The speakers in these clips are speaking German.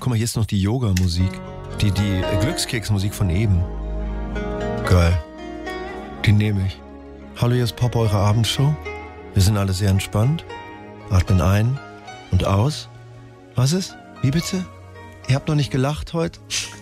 Guck mal, hier ist noch die Yoga-Musik. Die Glückskeks-Musik von eben. Geil. Die nehme ich. Hallo, hier ist Pop, eure Abendshow. Wir sind alle sehr entspannt. Atmen ein und aus. Was ist? Wie bitte? Ihr habt noch nicht gelacht heute?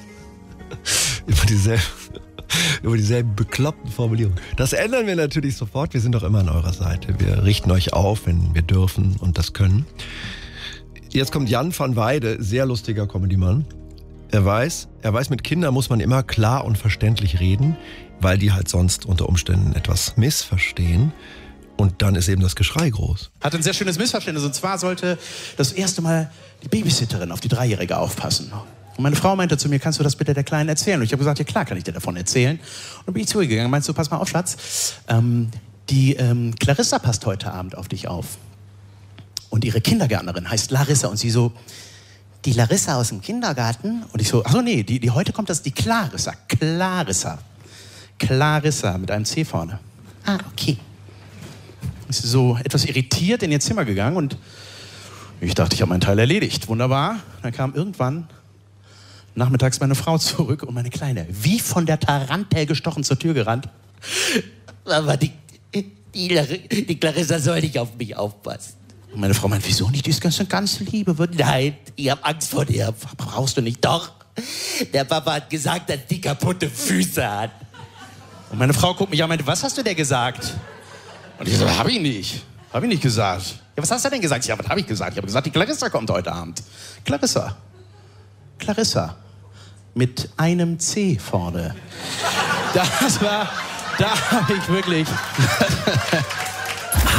über dieselben bekloppten Formulierungen. Das ändern wir natürlich sofort. Wir sind doch immer an eurer Seite. Wir richten euch auf, wenn wir dürfen und das können. Jetzt kommt Jan van Weide, sehr lustiger Comedy-Mann. Er weiß, mit Kindern muss man immer klar und verständlich reden, weil die halt sonst unter Umständen etwas missverstehen. Und dann ist eben das Geschrei groß. Hatte ein sehr schönes Missverständnis. Und zwar sollte das erste Mal die Babysitterin auf die Dreijährige aufpassen. Und meine Frau meinte zu mir, kannst du das bitte der Kleinen erzählen? Und ich habe gesagt, ja klar, kann ich dir davon erzählen. Und dann bin ich zu ihr gegangen, meinst du, pass mal auf, Schatz, die Clarissa passt heute Abend auf dich auf. Und ihre Kindergärtnerin heißt Larissa. Und sie so, die Larissa aus dem Kindergarten? Und ich so, ach so, nee, die heute kommt, das ist die Clarissa. Clarissa mit einem C vorne. Ah, okay. Ist so etwas irritiert in ihr Zimmer gegangen und ich dachte, ich habe meinen Teil erledigt. Wunderbar. Dann kam irgendwann nachmittags meine Frau zurück und meine Kleine, wie von der Tarantel gestochen, zur Tür gerannt. Aber die Clarissa soll nicht auf mich aufpassen. Und meine Frau meint, wieso nicht? Die ist ganz liebe. Nein, ich habe Angst vor dir. Brauchst du nicht. Doch, der Papa hat gesagt, dass die kaputte Füße hat. Und meine Frau guckt mich an und meint, was hast du denn gesagt? Und ich so, hab ich nicht gesagt. Ja, was hast du denn gesagt? Ja, was habe ich gesagt? Ich habe gesagt, die Clarissa kommt heute Abend. Clarissa. Mit einem C vorne. Da habe ich wirklich...